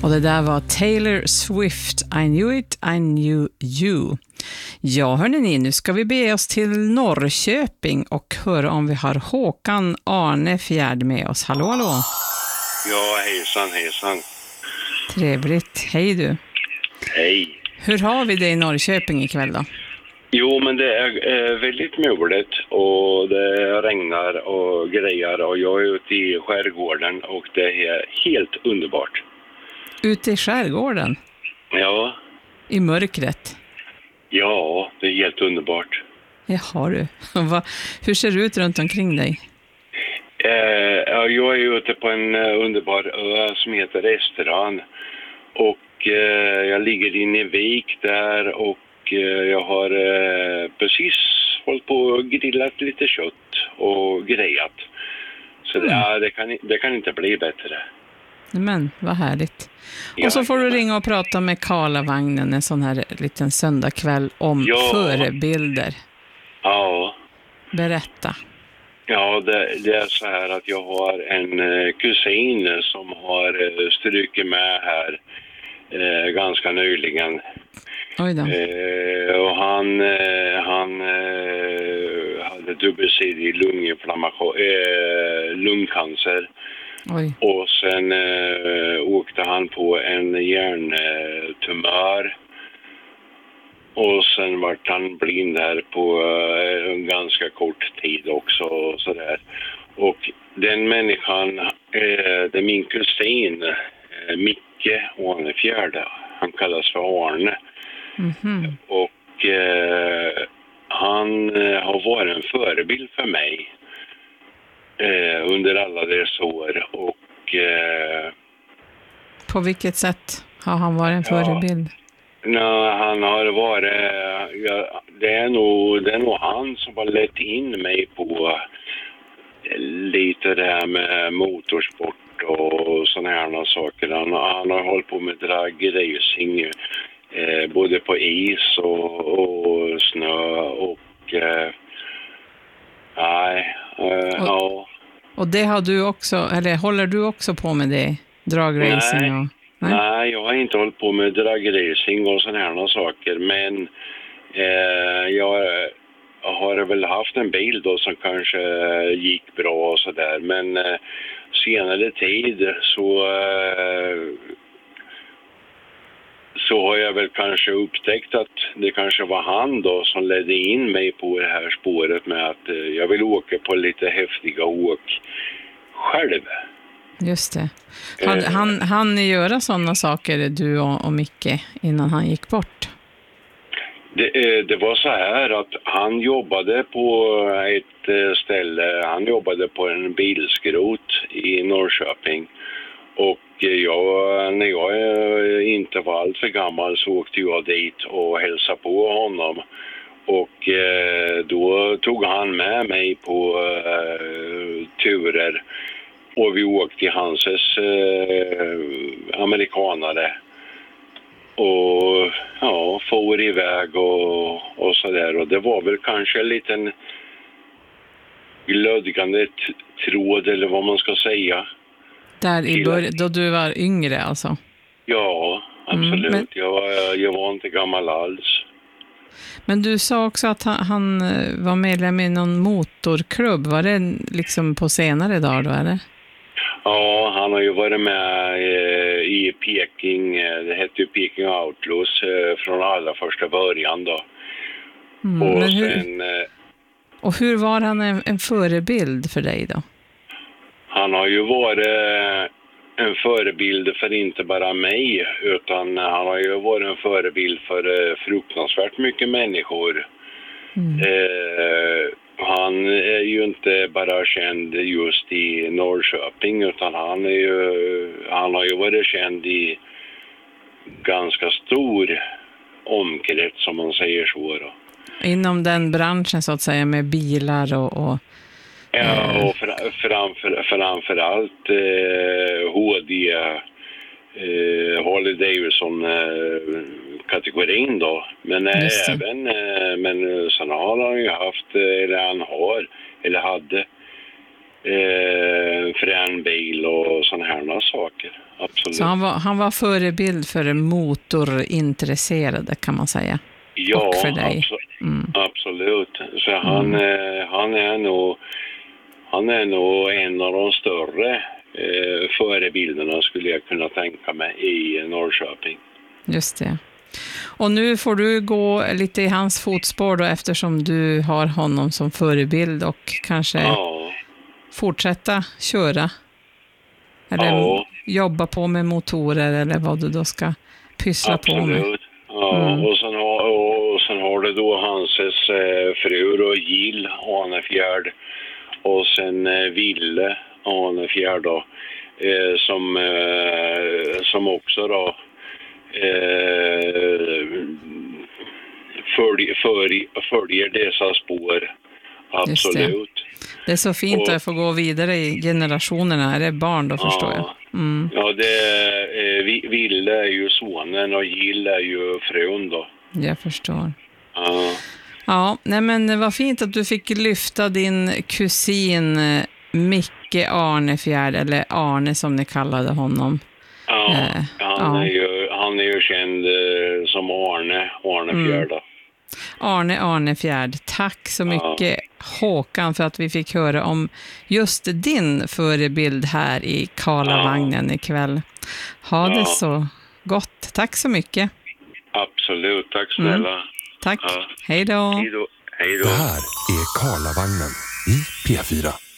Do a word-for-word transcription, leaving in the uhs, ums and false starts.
Och det där var Taylor Swift, I knew it, I knew you. Ja, hörni ni, nu ska vi bege oss till Norrköping och höra om vi har Håkan Arnefjärd med oss. Hallå, hallå. Ja, hejsan, hejsan. Trevligt. Hej du. Hej. Hur har vi det i Norrköping ikväll då? Jo, men det är eh, väldigt muligt och det regnar och grejer och jag är ute i skärgården och det är helt underbart. Ute i skärgården? Ja. I mörkret? Ja, det är helt underbart. Jaha du. Va, hur ser det ut runt omkring dig? Eh, jag är ute på en uh, underbar ö som heter Esterön och eh, jag ligger inne i vik där och eh, jag har eh, precis hållit på och grillat lite kött och grejat. Så mm. det, ja, det, kan, det kan inte bli bättre. Men, vad härligt. Ja, och så får du ja. ringa och prata med Karlavagnen en sån här liten söndagkväll om ja. förebilder. Ja. Berätta. Ja, det, det är så här att jag har en eh, kusin som har eh, strykit med här eh, ganska nyligen. Oj då. Eh, och han, eh, han eh, hade dubbelsidig lunginflammation, eh, lungcancer. Oj. Och sen eh, åkte han på en hjärntumör. Och sen var han blind här på eh, en ganska kort tid också. Och, så där. Och den människan, eh, det är min kusin, eh, Micke Arnefjärd. Han kallas för Arne. Mm-hmm. Och eh, han eh, har varit en förebild för mig eh, under alla dessa år. Och, eh, på vilket sätt har han varit en ja, förebild? Nej, han har varit, ja, det, är nog, det är nog han som har lett in mig på lite det här med motorsport och såna här saker. Han, han har hållit på med dragracing eh, både på is och, och snö och eh, nej, eh, och, ja. Och det har du också, eller håller du också på med det? Dragracing nej. och... Nej? Nej, jag har inte hållit på med dragracing och såna här saker, men eh, jag har väl haft en bil då som kanske gick bra och sådär, men eh, senare tid så eh, så har jag väl kanske upptäckt att det kanske var han då som ledde in mig på det här spåret med att eh, jag vill åka på lite häftiga åk själv. Just det. Han, han, han göra sådana saker, du och, och Micke, innan han gick bort? Det, det var så här att han jobbade på ett ställe, han jobbade på en bilskrot i Norrköping. Och jag, när jag inte var allt för gammal så åkte jag dit och hälsade på honom. Och då tog han med mig på uh, turer. Och vi åkte till hans eh, amerikanare och ja, for iväg och, och sådär. Och det var väl kanske en liten glödgande t- tråd eller vad man ska säga. Där i början, då du var yngre alltså? Ja, absolut. Mm, men... jag, var, jag var inte gammal alls. Men du sa också att han, han var medlem i någon motorklubb. Var det liksom på senare dagar då, eller? Ja, han har ju varit med eh, i Peking, det hette ju Peking Outlaws eh, från allra första början då. Mm, och, hur, sen, eh, och hur var han en, en förebild för dig då? Han har ju varit en förebild för inte bara mig, utan han har ju varit en förebild för eh, fruktansvärt mycket människor. Mm. Eh, Han är ju inte bara känd just i Norrköping, utan han, är ju, han har ju varit känd i ganska stor omkrets, som man säger så då. Inom den branschen så att säga, med bilar och... och ja, och fr- framför, framför allt eh, H D, eh, Harley Davidson eh, kategorin då, men även eh, men sen har han ju haft, eller han har eller hade eh, frän bil och såna här saker. Absolut. Så han var, han var förebild för motorintresserade, kan man säga. Ja, och för dig. Abso- mm. absolut. Så han, Mm. eh, han är nog han är nog en av de större eh, förebilderna, skulle jag kunna tänka mig, i Norrköping. Just det. Och nu får du gå lite i hans fotspår då, eftersom du har honom som förebild, och kanske Ja, fortsätta köra. Eller Ja. jobba på med motorer, eller vad du då ska pyssla på med. absolut. Ja, Mm. och, sen har, och sen har det då hans eh, fru då, Jill Arnefjärd, och sen eh, Ville Arnefjärd då, eh, som, eh, som också då eh, följ, följ, följer dessa spår. Just det. Absolut. Det är så fint Och- att få gå vidare i generationerna. Är det barn då, förstår jag? Mm. Ja, det eh, Vi- Ville är ju sonen och Jill är ju frun då. Jag förstår. Ja. Ja, nej men vad fint att du fick lyfta din kusin eh, Micke Arnefjärd, eller Arne som ni kallade honom. Ja, Eh, han, ja. Är ju, han är ju känd eh, som Arne, Arnefjärd. då. Arne Arnefjärd, tack så mycket Håkan för att vi fick höra om just din förebild här i Karlavagnen ikväll. Ha det Ja. så gott. Tack så mycket. Absolut, tack snälla. Tack. Ja. Hej då. Hej då. Hej då. Det här är Karlavagnen i P fyra.